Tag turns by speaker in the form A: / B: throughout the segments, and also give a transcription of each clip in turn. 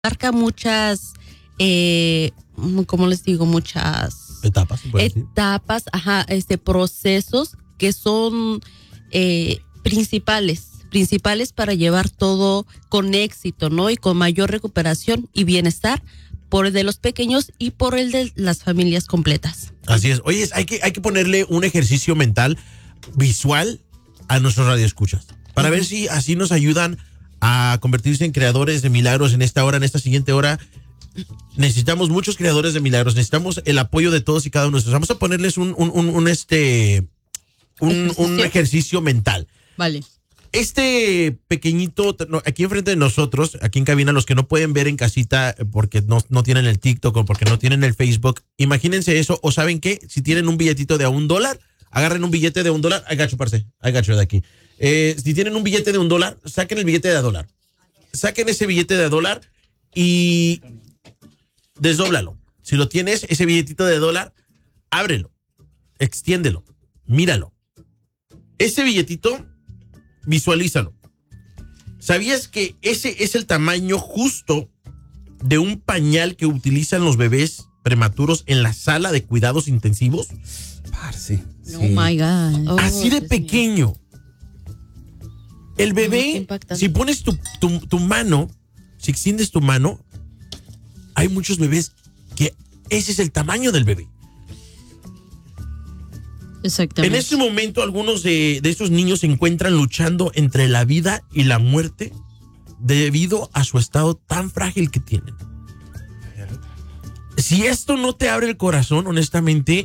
A: Marca muchas, ¿cómo les digo? Muchas
B: etapas,
A: procesos que son principales para llevar todo con éxito, ¿no? Y con mayor recuperación y bienestar por el de los pequeños y por el de las familias completas.
B: Así es. Oye, hay que ponerle un ejercicio mental visual a nuestros radioescuchas para ver si así nos ayudan a convertirse en creadores de milagros en esta hora, en esta siguiente hora. Necesitamos muchos creadores de milagros, necesitamos el apoyo de todos y cada uno de nosotros. Vamos a ponerles un ejercicio mental.
A: Vale.
B: Este pequeñito, aquí enfrente de nosotros, aquí en cabina, los que no pueden ver en casita porque no tienen el TikTok o porque no tienen el Facebook, imagínense eso, o ¿saben qué? Si tienen un billetito de $1, agarren un billete de $1, I got you, parce, I got you de aquí. Si tienen un billete de $1, saquen el billete de $1. Saquen ese billete de $1 y desdóblalo. Si lo tienes, ese billetito de $1, ábrelo, extiéndelo, míralo. Ese billetito, visualízalo. ¿Sabías que ese es el tamaño justo de un pañal que utilizan los bebés prematuros en la sala de cuidados intensivos?
C: Parce. Sí.
A: Oh my God.
B: Así de pequeño. El bebé, si pones tu mano, si extiendes tu mano, hay muchos bebés que ese es el tamaño del bebé.
A: Exactamente.
B: En este momento, algunos de estos niños se encuentran luchando entre la vida y la muerte debido a su estado tan frágil que tienen. Si esto no te abre el corazón, honestamente,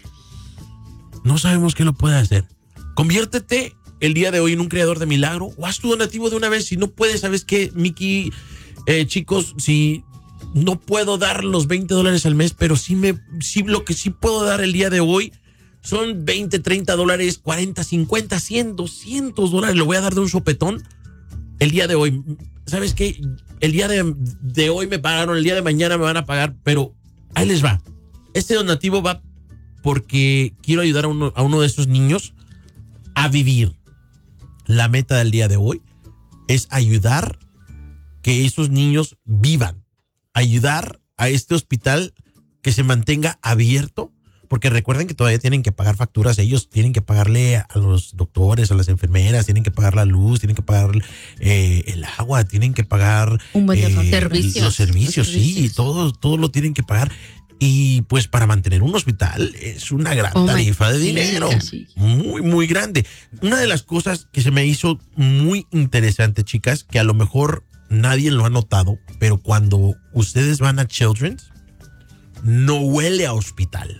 B: no sabemos qué lo puede hacer. Conviértete el día de hoy en un creador de milagro o haz tu donativo de una vez. Si no puedes, ¿sabes qué, Mickey? Chicos, si no puedo dar los $20 al mes, pero sí lo que sí puedo dar el día de hoy son $20, $30, $40, $50, $100, $200. Lo voy a dar de un sopetón el día de hoy. ¿Sabes qué? El día de hoy me pagaron, el día de mañana me van a pagar, pero ahí les va. Este donativo va porque quiero ayudar a uno de estos niños a vivir. La meta del día de hoy es ayudar que esos niños vivan. Ayudar a este hospital que se mantenga abierto. Porque recuerden que todavía tienen que pagar facturas, ellos tienen que pagarle a los doctores, a las enfermeras, tienen que pagar la luz, tienen que pagar el agua, tienen que pagar los servicios, sí, todo lo tienen que pagar. Y pues para mantener un hospital es una gran tarifa de dinero, muy, muy grande. Una de las cosas que se me hizo muy interesante, chicas, que a lo mejor nadie lo ha notado, pero cuando ustedes van a Children's, no huele a hospital.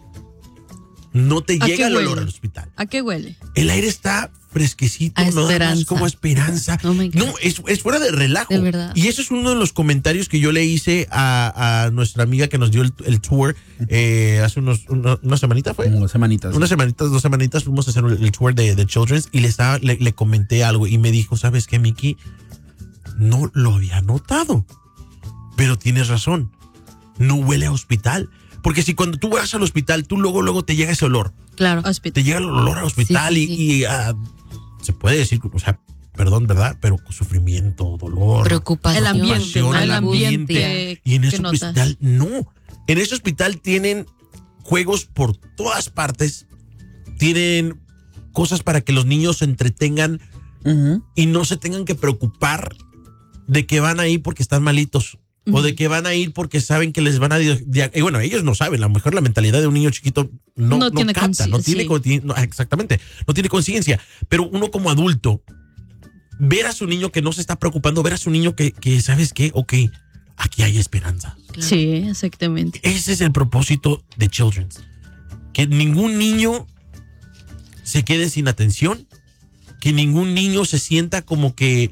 B: No te llega el olor al hospital.
A: ¿A qué huele?
B: El aire está fresquecito, ¿no? Es como esperanza. Oh no, es fuera de relajo.
A: De verdad.
B: Y eso es uno de los comentarios que yo le hice a nuestra amiga que nos dio el tour hace una semanita, ¿fue?
C: 2 semanitas.
B: 2 semanitas fuimos a hacer el tour de Children's y le comenté algo y me dijo, ¿sabes qué, Mickey? No lo había notado, pero tienes razón. No huele a hospital. Porque si cuando tú vas al hospital, tú luego te llega ese olor.
A: Claro,
B: hospital. Te llega el olor al hospital y se puede decir, o sea, perdón, ¿verdad? Pero sufrimiento, dolor,
A: preocupación,
B: el ambiente. Y en ese hospital, no. En ese hospital tienen juegos por todas partes. Tienen cosas para que los niños se entretengan y no se tengan que preocupar de que van ahí porque están malitos. O de que van a ir porque saben que les van a... Y bueno, ellos no saben. A lo mejor la mentalidad de un niño chiquito no
A: tiene
B: capta. Exactamente. No tiene conciencia. Pero uno como adulto, ver a su niño que no se está preocupando, ver a su niño que ¿sabes qué? Ok, aquí hay esperanza.
A: Claro. Sí, exactamente.
B: Ese es el propósito de Children's. Que ningún niño se quede sin atención. Que ningún niño se sienta como que...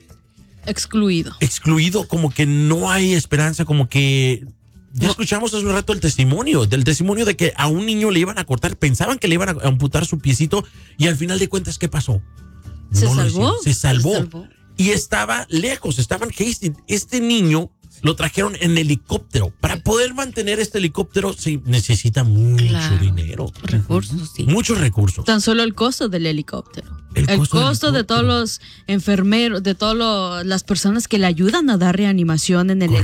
B: Excluido, como que no hay esperanza, como que... Ya escuchamos hace un rato el testimonio de que a un niño le iban a cortar, pensaban que le iban a amputar su piecito y al final de cuentas, ¿qué pasó?
A: ¿Se salvó?
B: Se salvó. Y estaba lejos, estaba en Hastings. Este niño lo trajeron en helicóptero. Para poder mantener este helicóptero se necesita mucho dinero.
A: Recursos, sí.
B: Muchos recursos.
D: Tan solo el costo del helicóptero.
B: El costo
D: de todos los enfermeros, de todas las personas que le ayudan a dar reanimación en el